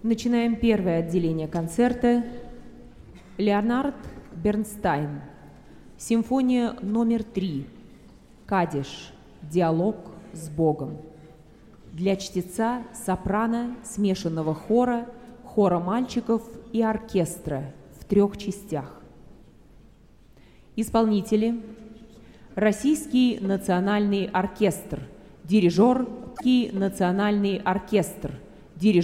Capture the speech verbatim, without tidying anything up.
Начинаем первое отделение концерта. Леонард Бернстайн. Симфония номер три. Кадиш. Диалог с Богом. Для чтеца сопрано смешанного хора, хора мальчиков и оркестра в трех частях. Исполнители: Российский национальный оркестр, дирижер Российский национальный оркестр,